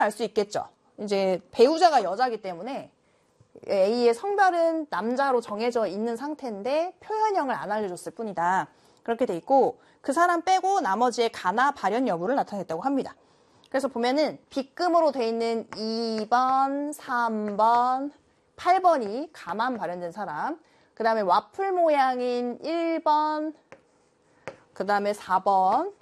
알 수 있겠죠. 이제 배우자가 여자기 때문에 A의 성별은 남자로 정해져 있는 상태인데 표현형을 안 알려줬을 뿐이다. 그렇게 돼 있고 그 사람 빼고 나머지의 가나 발현 여부를 나타냈다고 합니다. 그래서 보면은 빗금으로 돼 있는 2번, 3번, 8번이 가만 발현된 사람, 그 다음에 와플 모양인 1번, 그 다음에 4번,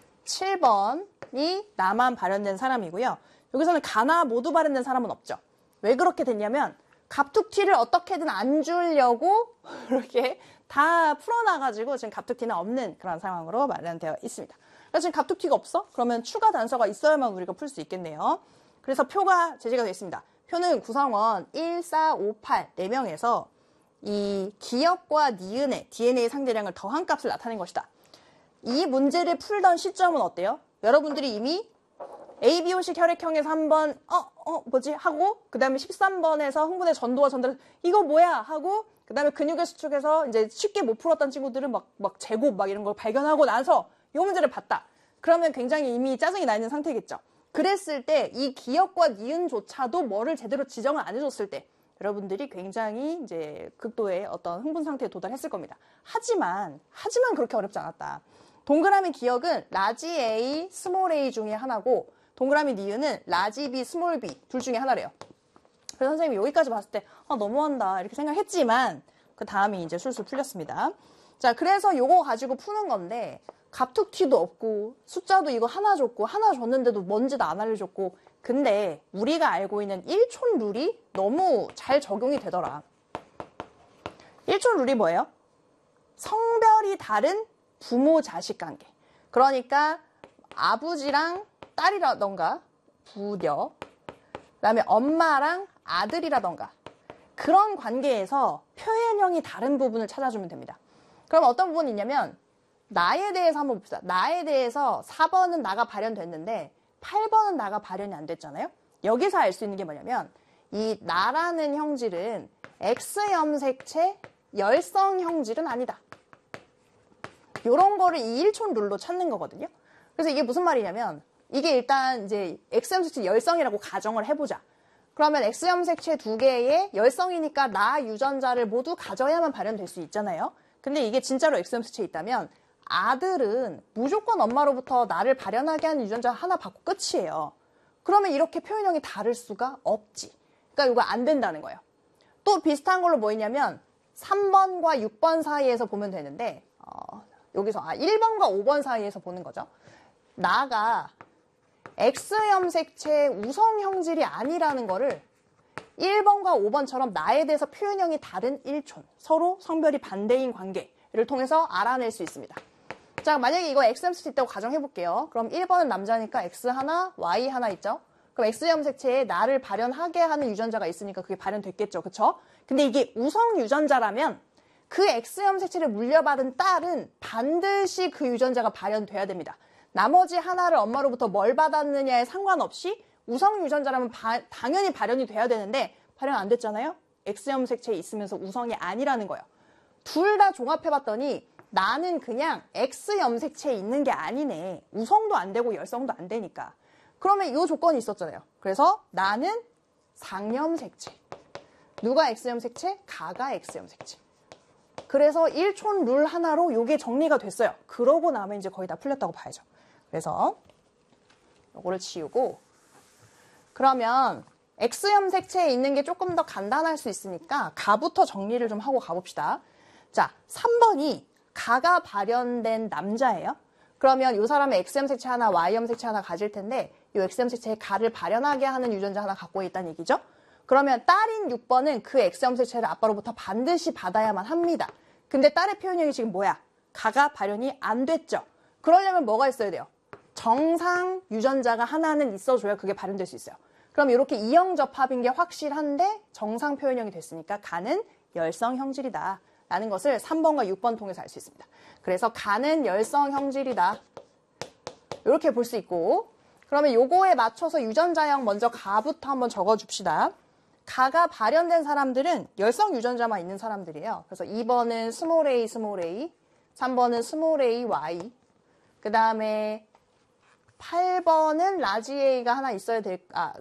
7번이 나만 발현된 사람이고요. 여기서는 가나 모두 발현된 사람은 없죠. 왜 그렇게 됐냐면 갑툭튀를 어떻게든 안 주려고 이렇게 다 풀어놔가지고 지금 갑툭튀는 없는 그런 상황으로 마련되어 있습니다. 그래서 지금 갑툭튀가 없어? 그러면 추가 단서가 있어야만 우리가 풀 수 있겠네요. 그래서 표가 제시가 되어 있습니다. 표는 구성원 1, 4, 5, 8, 4명에서 이 기역과 니은의 DNA 상대량을 더한 값을 나타낸 것이다. 이 문제를 풀던 시점은 어때요? 여러분들이 이미 ABO식 혈액형에서 한번 뭐지? 하고 그 다음에 13번에서 흥분의 전도와 전달 이거 뭐야? 하고 그 다음에 근육의 수축에서 이제 쉽게 못 풀었던 친구들은 막 제곱 막 이런 걸 발견하고 나서 이 문제를 봤다. 그러면 굉장히 이미 짜증이 나 있는 상태겠죠. 그랬을 때 이 기역과 니은조차도 뭐를 제대로 지정을 안 해줬을 때 여러분들이 굉장히 이제 극도의 어떤 흥분 상태에 도달했을 겁니다. 하지만 그렇게 어렵지 않았다. 동그라미 기역은 라지 A, 스몰 a 중에 하나고 동그라미 니은은 라지 B, 스몰 b 둘 중에 하나래요. 그래서 선생님이 여기까지 봤을 때 너무한다 이렇게 생각했지만 그 다음이 이제 술술 풀렸습니다. 자, 그래서 요거 가지고 푸는 건데 갑툭튀도 없고 숫자도 이거 하나 줬고 하나 줬는데도 뭔지도 안 알려줬고 근데 우리가 알고 있는 1촌 룰이 너무 잘 적용이 되더라. 1촌 룰이 뭐예요? 성별이 다른 부모 자식 관계. 그러니까 아버지랑 딸이라던가 부녀, 그다음에 엄마랑 아들이라던가 그런 관계에서 표현형이 다른 부분을 찾아주면 됩니다. 그럼 어떤 부분이 있냐면 나에 대해서 한번 봅시다. 나에 대해서 4번은 나가 발현됐는데 8번은 나가 발현이 안 됐잖아요. 여기서 알 수 있는 게 뭐냐면 이 나라는 형질은 X염색체 열성 형질은 아니다. 이런 거를 이 1촌 룰로 찾는 거거든요. 그래서 이게 무슨 말이냐면 이게 일단 이제 X염색체 열성이라고 가정을 해보자. 그러면 X염색체 두 개의 열성이니까 나 유전자를 모두 가져야만 발현될 수 있잖아요. 근데 이게 진짜로 X염색체에 있다면 아들은 무조건 엄마로부터 나를 발현하게 하는 유전자 하나 받고 끝이에요. 그러면 이렇게 표현형이 다를 수가 없지. 그러니까 이거 안 된다는 거예요. 또 비슷한 걸로 뭐 있냐면 3번과 6번 사이에서 보면 되는데 여기서 1번과 5번 사이에서 보는 거죠. 나가 X염색체 우성 형질이 아니라는 거를 1번과 5번처럼 나에 대해서 표현형이 다른 1촌, 서로 성별이 반대인 관계를 통해서 알아낼 수 있습니다. 자, 만약에 이거 X염색체 있다고 가정해볼게요. 그럼 1번은 남자니까 X 하나, Y 하나 있죠? 그럼 X염색체에 나를 발현하게 하는 유전자가 있으니까 그게 발현됐겠죠. 그쵸? 근데 이게 우성 유전자라면 그 X염색체를 물려받은 딸은 반드시 그 유전자가 발현돼야 됩니다. 나머지 하나를 엄마로부터 뭘 받았느냐에 상관없이 우성 유전자라면 당연히 발현이 돼야 되는데 발현 안 됐잖아요? X염색체에 있으면서 우성이 아니라는 거예요. 둘 다 종합해봤더니 나는 그냥 X염색체에 있는 게 아니네. 우성도 안 되고 열성도 안 되니까. 그러면 이 조건이 있었잖아요. 그래서 나는 상염색체. 누가 X염색체? 가가 X염색체. 그래서 1촌 룰 하나로 이게 정리가 됐어요. 그러고 나면 이제 거의 다 풀렸다고 봐야죠. 그래서 이거를 지우고 그러면 X염색체에 있는 게 조금 더 간단할 수 있으니까 가부터 정리를 좀 하고 가봅시다. 자, 3번이 가가 발현된 남자예요. 그러면 이 사람은 X염색체 하나, Y염색체 하나 가질 텐데 이 X염색체에 가를 발현하게 하는 유전자 하나 갖고 있다는 얘기죠. 그러면 딸인 6번은 그 X염색체를 아빠로부터 반드시 받아야만 합니다. 근데 딸의 표현형이 지금 뭐야? 가가 발현이 안 됐죠. 그러려면 뭐가 있어야 돼요? 정상 유전자가 하나는 있어줘야 그게 발현될 수 있어요. 그럼 이렇게 이형접합인 게 확실한데 정상 표현형이 됐으니까 가는 열성 형질이다 라는 것을 3번과 6번 통해서 알 수 있습니다. 그래서 가는 열성 형질이다 이렇게 볼 수 있고 그러면 요거에 맞춰서 유전자형 먼저 가부터 한번 적어줍시다. 가가 발현된 사람들은 열성 유전자만 있는 사람들이에요. 그래서 2번은 스몰 a, 3번은 스몰 a, y 그 다음에 8번은 라지 A가 하나 있어야 될,